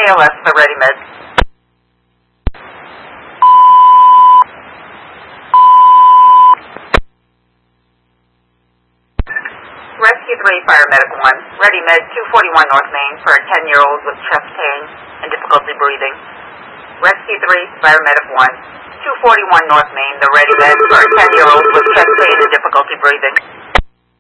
ALS for Ready Med. Rescue 3, Paramedic 1, Ready Med 241 North Main for a 10-year-old with chest pain and difficulty breathing. Rescue 3, Paramedic 1, 241 North Main, the Ready Med for a 10-year-old with chest pain and difficulty breathing.